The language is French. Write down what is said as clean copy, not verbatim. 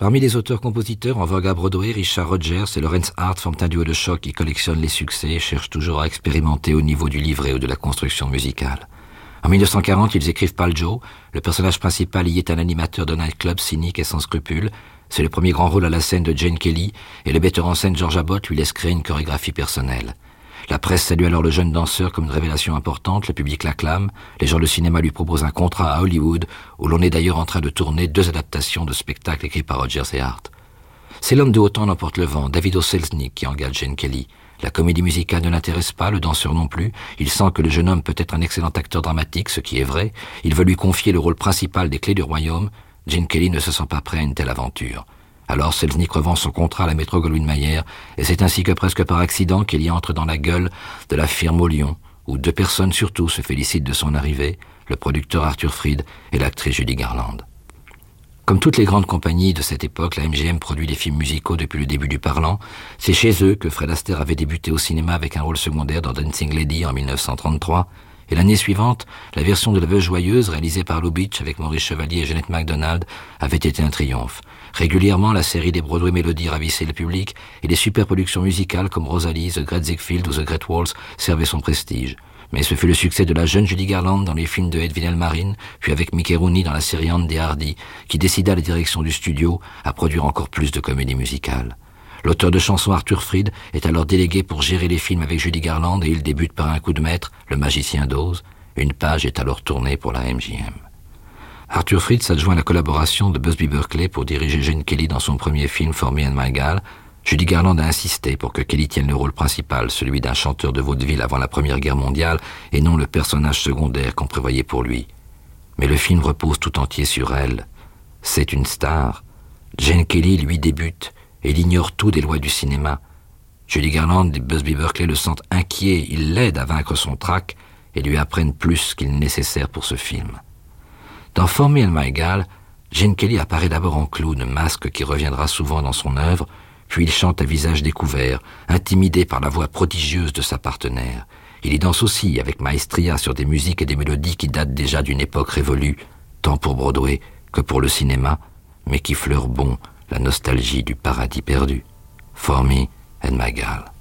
Parmi les auteurs-compositeurs en vogue à Broadway, Richard Rodgers et Lawrence Hart forment un duo de choc qui collectionne les succès et cherche toujours à expérimenter au niveau du livret ou de la construction musicale. En 1940, ils écrivent Pal Joe. Le personnage principal y est un animateur de nightclub cynique et sans scrupules. C'est le premier grand rôle à la scène de Gene Kelly et le metteur en scène George Abbott lui laisse créer une chorégraphie personnelle. La presse salue alors le jeune danseur comme une révélation importante, le public l'acclame, les gens de cinéma lui proposent un contrat à Hollywood, où l'on est d'ailleurs en train de tourner 2 adaptations de spectacles écrits par Rodgers et Hart. C'est l'homme de haut temps n'emporte le vent, David O. Selznick, qui engage Gene Kelly. La comédie musicale ne l'intéresse pas, le danseur non plus. Il sent que le jeune homme peut être un excellent acteur dramatique, ce qui est vrai. Il veut lui confier le rôle principal des Clés du Royaume. Gene Kelly ne se sent pas prêt à une telle aventure. Alors Selznick revend son contrat à la Metro-Goldwyn-Mayer, et c'est ainsi que presque par accident Kelly entre dans la gueule de la firme au Lion, où 2 personnes surtout se félicitent de son arrivée, le producteur Arthur Freed et l'actrice Judy Garland. Comme toutes les grandes compagnies de cette époque, la MGM produit des films musicaux depuis le début du parlant. C'est chez eux que Fred Astaire avait débuté au cinéma avec un rôle secondaire dans Dancing Lady en 1933, et l'année suivante, la version de La Veuve Joyeuse, réalisée par Lou Beach avec Maurice Chevalier et Jeanette MacDonald, avait été un triomphe. Régulièrement, la série des Broadway Melodies ravissait le public, et les superproductions musicales comme Rosalie, The Great Ziegfeld ou The Great Waltz servaient son prestige. Mais ce fut le succès de la jeune Judy Garland dans les films de Edwin Elmarin, puis avec Mickey Rooney dans la série Andy Hardy, qui décida la direction du studio à produire encore plus de comédies musicales. L'auteur de chansons Arthur Freed est alors délégué pour gérer les films avec Judy Garland et il débute par un coup de maître, Le Magicien d'Oz. Une page est alors tournée pour la MGM. Arthur Freed s'adjoint à la collaboration de Busby Berkeley pour diriger Gene Kelly dans son premier film For Me and My Gal. Judy Garland a insisté pour que Kelly tienne le rôle principal, celui d'un chanteur de vaudeville avant la Première Guerre mondiale, et non le personnage secondaire qu'on prévoyait pour lui. Mais le film repose tout entier sur elle. C'est une star. Gene Kelly, lui, débute, et il ignore tout des lois du cinéma. Judy Garland et Busby Berkeley le sentent inquiet, ils l'aident à vaincre son trac et lui apprennent plus qu'il n'est nécessaire pour ce film. Dans For Me and My Gal, Gene Kelly apparaît d'abord en clown, masque qui reviendra souvent dans son œuvre, puis il chante à visage découvert, intimidé par la voix prodigieuse de sa partenaire. Il y danse aussi avec maestria sur des musiques et des mélodies qui datent déjà d'une époque révolue, tant pour Broadway que pour le cinéma, mais qui fleurent bon la nostalgie du paradis perdu. For Me and My Gal.